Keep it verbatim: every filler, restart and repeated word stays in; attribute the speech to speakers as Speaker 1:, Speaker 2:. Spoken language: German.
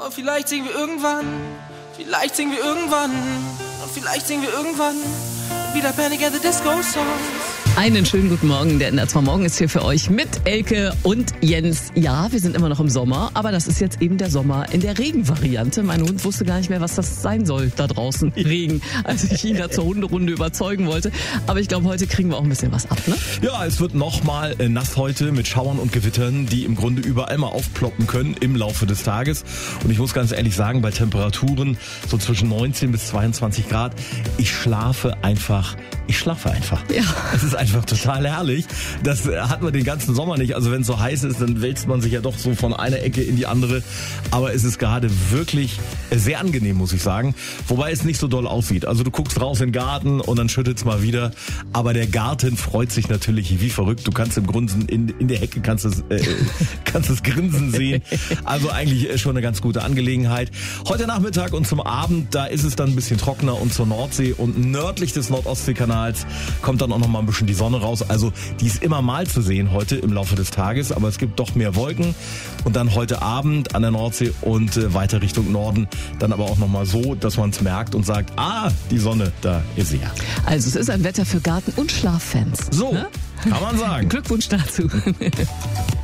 Speaker 1: Und vielleicht singen wir irgendwann, vielleicht singen wir irgendwann, und vielleicht singen wir irgendwann wieder Panic at the Disco Songs.
Speaker 2: Einen schönen guten Morgen, der N R zwei Morgen ist hier für euch mit Elke und Jens. Ja, wir sind immer noch im Sommer, aber das ist jetzt eben der Sommer in der Regenvariante. Mein Hund wusste gar nicht mehr, was das sein soll da draußen, Regen, als ich ihn da zur Hunderunde überzeugen wollte. Aber ich glaube, heute kriegen wir auch ein bisschen was ab, ne?
Speaker 3: Ja, es wird nochmal nass heute mit Schauern und Gewittern, die im Grunde überall mal aufploppen können im Laufe des Tages. Und ich muss ganz ehrlich sagen, bei Temperaturen so zwischen neunzehn bis zweiundzwanzig Grad, ich schlafe einfach, ich schlafe einfach.
Speaker 2: Ja.
Speaker 3: Es ist einfach total herrlich. Das hat man den ganzen Sommer nicht. Also wenn es so heiß ist, dann wälzt man sich ja doch so von einer Ecke in die andere. Aber es ist gerade wirklich sehr angenehm, muss ich sagen. Wobei es nicht so doll aussieht. Also du guckst raus in den Garten und dann schüttet es mal wieder. Aber der Garten freut sich natürlich wie verrückt. Du kannst im Grunde in, in der Hecke kannst es, äh, kannst es grinsen sehen. Also eigentlich schon eine ganz gute Angelegenheit. Heute Nachmittag und zum Abend, da ist es dann ein bisschen trockener und zur Nordsee und nördlich des Nordostseekanals kommt dann auch noch mal ein bisschen die Sonne raus. Also die ist immer mal zu sehen heute im Laufe des Tages, aber es gibt doch mehr Wolken. Und dann heute Abend an der Nordsee und äh, weiter Richtung Norden dann aber auch nochmal so, dass man es merkt und sagt, ah, die Sonne, da ist sie ja.
Speaker 2: Also es ist ein Wetter für Garten- und Schlaffans.
Speaker 3: So,
Speaker 2: ne?
Speaker 3: Kann man sagen.
Speaker 2: Glückwunsch dazu.